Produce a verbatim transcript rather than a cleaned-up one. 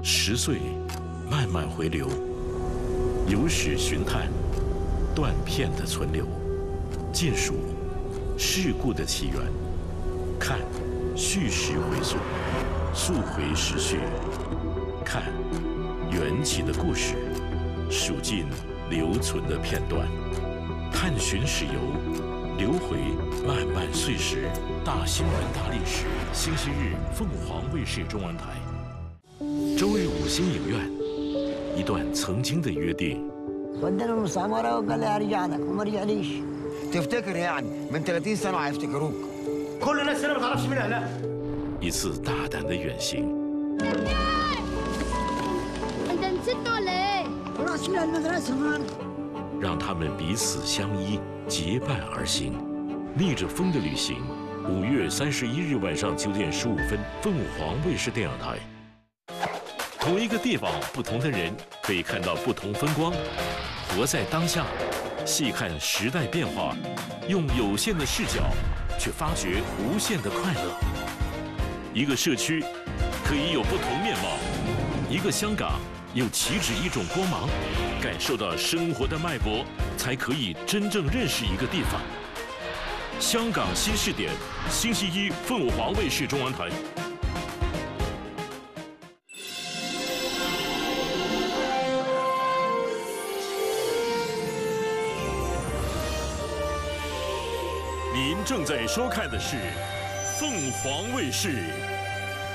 十岁，慢慢回流，有史寻探，断片的存留，见数事故的起源，看叙事回溯，溯回时序，看缘起的故事，数尽留存的片段，探寻史游，流回漫漫岁时。大新闻大历史，星期日凤凰卫视中文台。周日午新影院，一段曾经的约定。 ودنا المستعمرة وقال لي هرجع لك وما رجعليش. تفتكر يعني من ثلاثين سنة هيفتكروك. كل الناس هنا ما تعرفش مين اهلها. 一次大胆的远行。 انت نسيت ولا ايه؟ خلاص من المدرسة النهارده. 让他们彼此相依，结伴而行，逆着风的旅行。五月三十一日晚上九点十五分，凤凰卫视电影台。同一个地方，不同的人，可以看到不同风光。活在当下，细看时代变化，用有限的视角，却发掘无限的快乐。一个社区可以有不同面貌，一个香港又岂止一种光芒。感受到生活的脉搏，才可以真正认识一个地方。香港新视点，星期一凤凰卫视中文台。您正在收看的是凤凰卫视